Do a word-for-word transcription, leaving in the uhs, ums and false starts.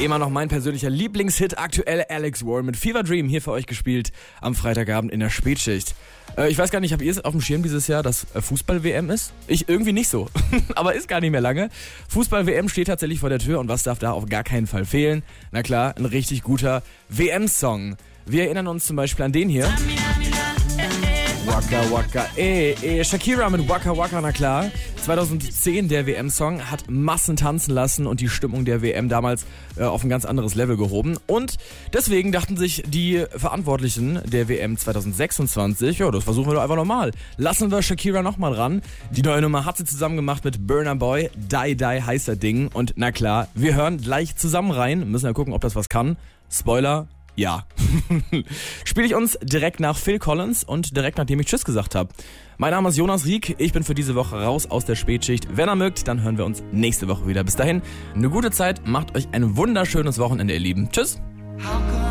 Immer noch mein persönlicher Lieblingshit, aktuell Alex Warren mit Fever Dream, hier für euch gespielt am Freitagabend in der Spätschicht. Äh, ich weiß gar nicht, habt ihr es auf dem Schirm dieses Jahr, dass äh, Fußball-W M ist? Ich irgendwie nicht so, aber ist gar nicht mehr lange. Fußball-W M steht tatsächlich vor der Tür und was darf da auf gar keinen Fall fehlen? Na klar, ein richtig guter W M-Song. Wir erinnern uns zum Beispiel an den hier. Waka Waka, eh, eh. Shakira mit Waka Waka, na klar. zweitausendzehn, der W M-Song, hat Massen tanzen lassen und die Stimmung der W M damals äh, auf ein ganz anderes Level gehoben. Und deswegen dachten sich die Verantwortlichen der W M zweitausendsechsundzwanzig, ja, das versuchen wir doch einfach nochmal. Lassen wir Shakira nochmal ran. Die neue Nummer hat sie zusammen gemacht mit Burna Boy. Die Die heißt das Ding. Und na klar, wir hören gleich zusammen rein. Müssen ja gucken, ob das was kann. Spoiler. Ja. Spiele ich uns direkt nach Phil Collins und direkt nachdem ich Tschüss gesagt habe. Mein Name ist Jonas Rieck, ich bin für diese Woche raus aus der Spätschicht. Wenn ihr mögt, dann hören wir uns nächste Woche wieder. Bis dahin, eine gute Zeit, macht euch ein wunderschönes Wochenende, ihr Lieben. Tschüss.